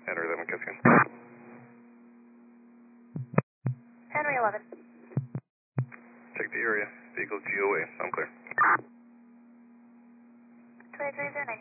Henry 11, Caspian. Henry 11. Check the area. Vehicle GOA. I'm clear. 2309.